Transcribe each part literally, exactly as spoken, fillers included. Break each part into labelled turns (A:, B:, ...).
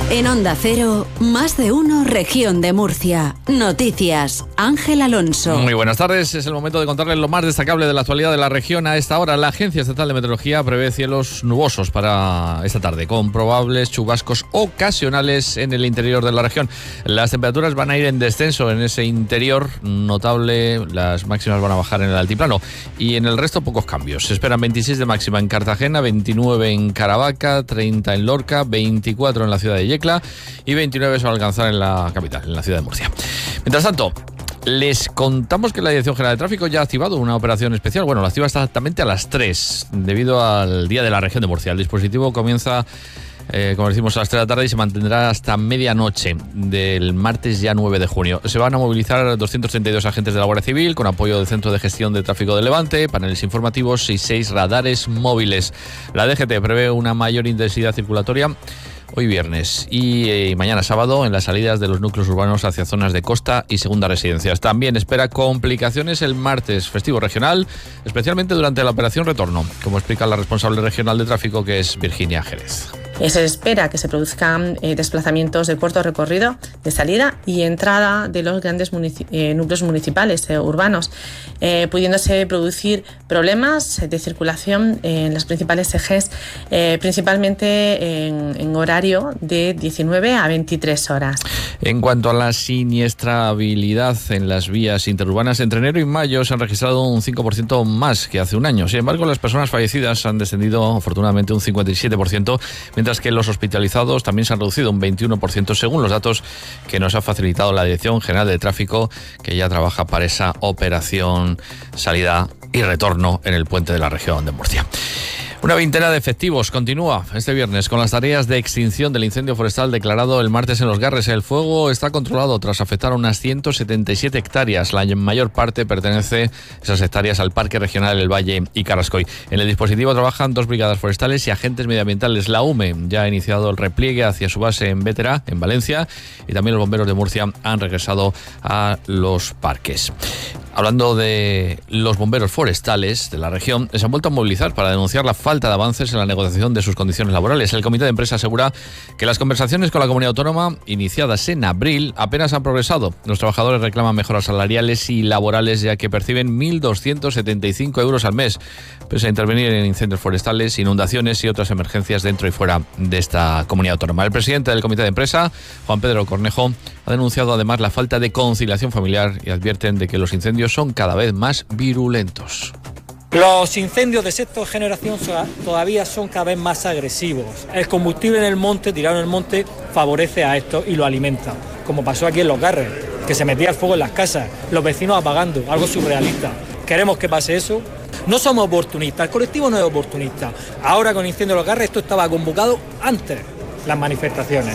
A: En Onda Cero, más de uno, Región de Murcia. Noticias, Ángel Alonso.
B: Muy buenas tardes, es el momento de contarles lo más destacable de la actualidad de la región. A esta hora, la Agencia Estatal de Meteorología prevé cielos nubosos para esta tarde, con probables chubascos ocasionales en el interior de la región. Las temperaturas van a ir en descenso en ese interior notable, las máximas van a bajar en el altiplano y en el resto pocos cambios. Se esperan veintiséis de máxima en Cartagena, veintinueve en Caravaca, treinta en Lorca, veinticuatro en la ciudad de Yecla y veintinueve se va a alcanzar en la capital, en la ciudad de Murcia. Mientras tanto, les contamos que la Dirección General de Tráfico ya ha activado una operación especial. Bueno, la activa exactamente a las tres, debido al Día de la Región de Murcia. El dispositivo comienza, eh, como decimos, a las tres de la tarde y se mantendrá hasta medianoche del martes ya nueve de junio. Se van a movilizar doscientos treinta y dos agentes de la Guardia Civil con apoyo del Centro de Gestión de Tráfico de Levante, paneles informativos y seis radares móviles. La D G T prevé una mayor intensidad circulatoria hoy viernes y eh, mañana sábado en las salidas de los núcleos urbanos hacia zonas de costa y segundas residencias. También espera complicaciones el martes, festivo regional, especialmente durante la operación retorno, como explica la responsable regional de tráfico, que es Virginia Jerez.
C: Se espera que se produzcan eh, desplazamientos de corto recorrido de salida y entrada de los grandes munici- eh, núcleos municipales eh, urbanos, eh, pudiéndose producir problemas de circulación en los principales ejes, eh, principalmente en, en horario de diecinueve a veintitrés horas.
B: En cuanto a la siniestrabilidad en las vías interurbanas, entre enero y mayo se han registrado un cinco por ciento más que hace un año. Sin embargo, las personas fallecidas han descendido afortunadamente un cincuenta y siete por ciento, mientras que los hospitalizados también se han reducido un veintiuno por ciento, según los datos que nos ha facilitado la Dirección General de Tráfico, que ya trabaja para esa operación salida y retorno en el puente de la región de Murcia. Una veintena de efectivos continúa este viernes con las tareas de extinción del incendio forestal declarado el martes en Los Garres. El fuego está controlado tras afectar a unas ciento setenta y siete hectáreas. La mayor parte pertenece, esas hectáreas, al Parque Regional El Valle y Carrascoy. En el dispositivo trabajan dos brigadas forestales y agentes medioambientales. La U M E ya ha iniciado el repliegue hacia su base en Bétera, en Valencia, y también los bomberos de Murcia han regresado a los parques. Hablando de los bomberos forestales de la región, se han vuelto a movilizar para denunciar la falta de avances en la negociación de sus condiciones laborales. El comité de empresa asegura que las conversaciones con la comunidad autónoma, iniciadas en abril, apenas han progresado. Los trabajadores reclaman mejoras salariales y laborales, ya que perciben mil doscientos setenta y cinco euros al mes, pese a intervenir en incendios forestales, inundaciones y otras emergencias dentro y fuera de esta comunidad autónoma. El presidente del comité de empresa, Juan Pedro Cornejo, ha denunciado además la falta de conciliación familiar y advierten de que los incendios son cada vez más virulentos.
D: Los incendios de sexta generación todavía son cada vez más agresivos. El combustible en el monte, tirado en el monte, favorece a esto y lo alimenta, como pasó aquí en Los Garres, que se metía el fuego en las casas, los vecinos apagando, algo surrealista. Queremos que pase eso. No somos oportunistas, el colectivo no es oportunista. Ahora con el incendio de Los Garres esto estaba convocado antes, las manifestaciones.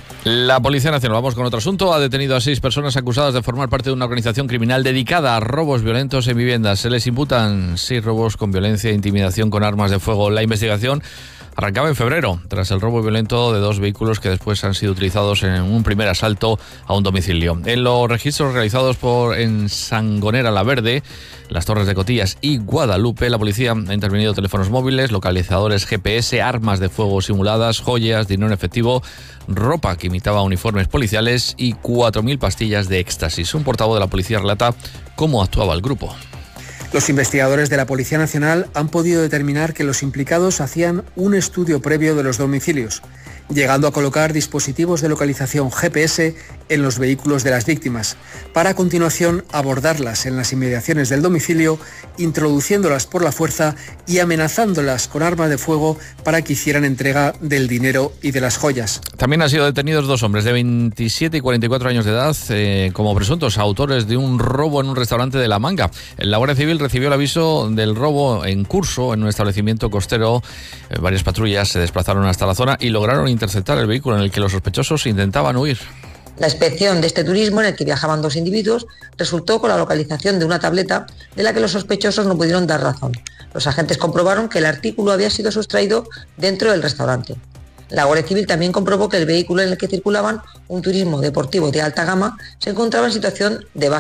B: La Policía Nacional, vamos con otro asunto, ha detenido a seis personas acusadas de formar parte de una organización criminal dedicada a robos violentos en viviendas. Se les imputan seis robos con violencia e intimidación con armas de fuego. La investigación arrancaba en febrero, tras el robo violento de dos vehículos que después han sido utilizados en un primer asalto a un domicilio. En los registros realizados por en Sangonera La Verde, Las Torres de Cotillas y Guadalupe, la policía ha intervenido teléfonos móviles, localizadores G P S, armas de fuego simuladas, joyas, dinero en efectivo, ropa que imitaba uniformes policiales y cuatro mil pastillas de éxtasis. Un portavoz de la policía relata cómo actuaba el grupo.
E: Los investigadores de la Policía Nacional han podido determinar que los implicados hacían un estudio previo de los domicilios, llegando a colocar dispositivos de localización G P S en los vehículos de las víctimas, para a continuación abordarlas en las inmediaciones del domicilio, introduciéndolas por la fuerza y amenazándolas con arma de fuego para que hicieran entrega del dinero y de las joyas.
B: También han sido detenidos dos hombres de veintisiete y cuarenta y cuatro años de edad eh, como presuntos autores de un robo en un restaurante de La Manga. La Guardia Civil recibió el aviso del robo en curso en un establecimiento costero. Eh, varias patrullas se desplazaron hasta la zona y lograron interceptar el vehículo en el que los sospechosos intentaban huir.
F: La inspección de este turismo, en el que viajaban dos individuos, resultó con la localización de una tableta de la que los sospechosos no pudieron dar razón. Los agentes comprobaron que el artículo había sido sustraído dentro del restaurante. La Guardia Civil también comprobó que el vehículo en el que circulaban, un turismo deportivo de alta gama, se encontraba en situación de baja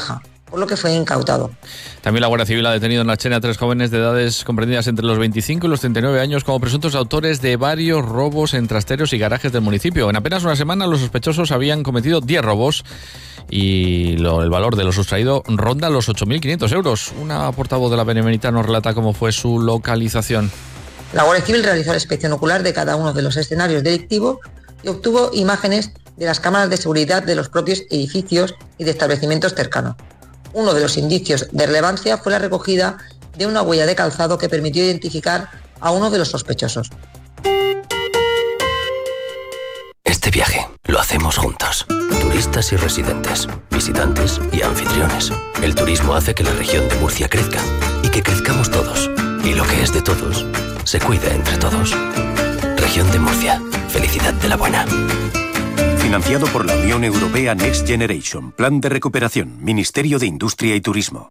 F: por lo que fue incautado.
B: También la Guardia Civil ha detenido en La Chena a tres jóvenes de edades comprendidas entre los veinticinco y los treinta y nueve años como presuntos autores de varios robos en trasteros y garajes del municipio. En apenas una semana los sospechosos habían cometido diez robos y lo, el valor de lo sustraído ronda los ocho mil quinientos euros. Una portavoz de la Benemérita nos relata cómo fue su localización.
F: La Guardia Civil realizó la inspección ocular de cada uno de los escenarios delictivos y obtuvo imágenes de las cámaras de seguridad de los propios edificios y de establecimientos cercanos. Uno de los indicios de relevancia fue la recogida de una huella de calzado que permitió identificar a uno de los sospechosos.
G: Este viaje lo hacemos juntos. Turistas y residentes, visitantes y anfitriones. El turismo hace que la región de Murcia crezca y que crezcamos todos. Y lo que es de todos, se cuida entre todos. Región de Murcia. Felicidad de la buena.
H: Financiado por la Unión Europea Next Generation. Plan de recuperación. Ministerio de Industria y Turismo.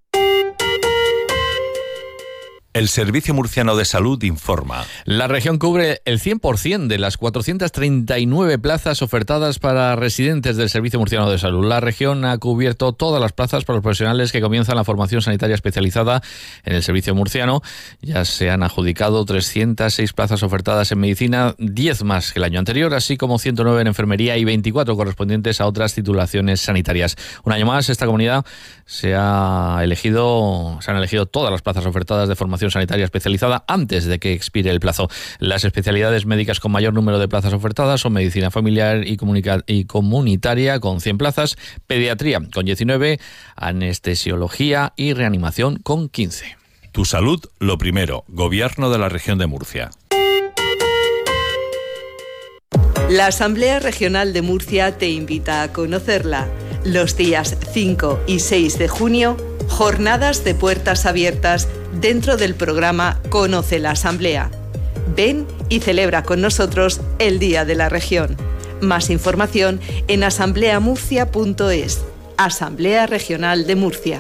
I: El Servicio Murciano de Salud informa.
B: La región cubre el cien por ciento de las cuatrocientas treinta y nueve plazas ofertadas para residentes del Servicio Murciano de Salud. La región ha cubierto todas las plazas para los profesionales que comienzan la formación sanitaria especializada en el Servicio Murciano. Ya se han adjudicado trescientas seis plazas ofertadas en medicina, diez más que el año anterior, así como ciento nueve en enfermería y veinticuatro correspondientes a otras titulaciones sanitarias. Un año más, esta comunidad se ha elegido, se han elegido todas las plazas ofertadas de formación sanitaria especializada antes de que expire el plazo. Las especialidades médicas con mayor número de plazas ofertadas son medicina familiar y, comunica- y comunitaria con cien plazas, pediatría con diecinueve, anestesiología y reanimación con quince.
I: Tu salud, lo primero. Gobierno de la Región de Murcia.
J: La Asamblea Regional de Murcia te invita a conocerla. Los días cinco y seis de junio, jornadas de puertas abiertas dentro del programa Conoce la Asamblea. Ven y celebra con nosotros el Día de la Región. Más información en asamblea murcia punto es. Asamblea Regional de Murcia.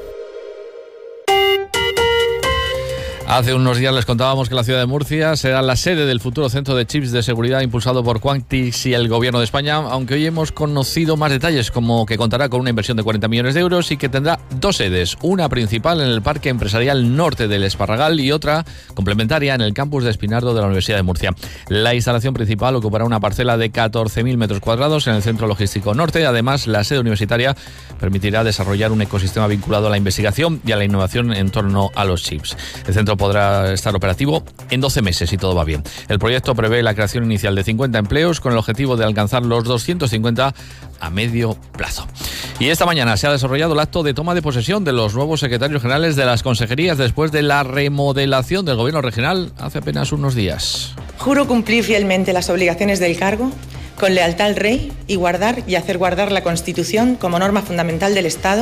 B: Hace unos días les contábamos que la ciudad de Murcia será la sede del futuro centro de chips de seguridad impulsado por Quantix y el Gobierno de España, aunque hoy hemos conocido más detalles, como que contará con una inversión de cuarenta millones de euros y que tendrá dos sedes, una principal en el Parque Empresarial Norte del Esparragal y otra complementaria en el campus de Espinardo de la Universidad de Murcia. La instalación principal ocupará una parcela de catorce mil metros cuadrados en el Centro Logístico Norte. Además, la sede universitaria permitirá desarrollar un ecosistema vinculado a la investigación y a la innovación en torno a los chips. El centro podrá estar operativo en doce meses si todo va bien. El proyecto prevé la creación inicial de cincuenta empleos con el objetivo de alcanzar los doscientos cincuenta a medio plazo. Y esta mañana se ha desarrollado el acto de toma de posesión de los nuevos secretarios generales de las consejerías después de la remodelación del gobierno regional hace apenas unos días.
K: Juro cumplir fielmente las obligaciones del cargo, con lealtad al rey y guardar y hacer guardar la Constitución como norma fundamental del Estado,